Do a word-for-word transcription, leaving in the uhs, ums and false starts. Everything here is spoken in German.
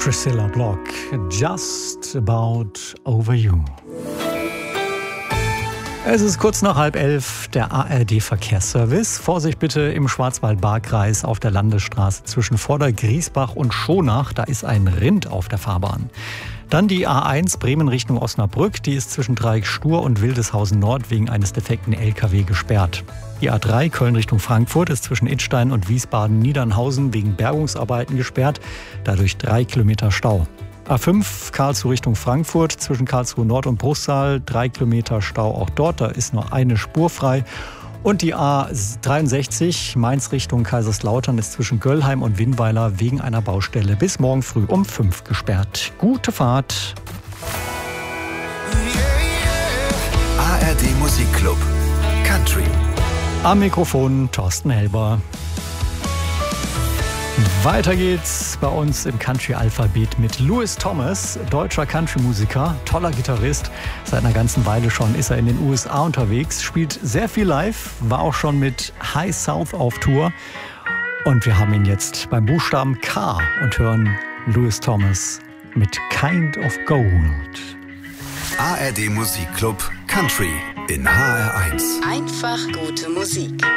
Priscilla Block, Just About Over You. Es ist kurz nach halb elf, der A R D-Verkehrsservice. Vorsicht bitte im Schwarzwald-Baar-Kreis auf der Landesstraße zwischen Vordergriesbach und Schonach. Da ist ein Rind auf der Fahrbahn. Dann die A eins Bremen Richtung Osnabrück. Die ist zwischen Dreieck Stur und Wildeshausen Nord wegen eines defekten L K W gesperrt. Die A drei Köln Richtung Frankfurt ist zwischen Idstein und Wiesbaden-Niedernhausen wegen Bergungsarbeiten gesperrt. Dadurch drei Kilometer Stau. A fünf Karlsruhe Richtung Frankfurt zwischen Karlsruhe Nord und Bruchsal. Drei Kilometer Stau auch dort. Da ist nur eine Spur frei. Und die A dreiundsechzig Mainz Richtung Kaiserslautern ist zwischen Göllheim und Winnweiler wegen einer Baustelle bis morgen früh um fünf gesperrt. Gute Fahrt. A R D Musikclub Country. Am Mikrofon Thorsten Helber. Weiter geht's bei uns im Country-Alphabet mit Louis Thomas, deutscher Country-Musiker, toller Gitarrist. Seit einer ganzen Weile schon ist er in den U S A unterwegs, spielt sehr viel live, war auch schon mit High South auf Tour. Und wir haben ihn jetzt beim Buchstaben K und hören Louis Thomas mit Kind of Gold. A R D Musikclub Country in H R eins. Einfach gute Musik.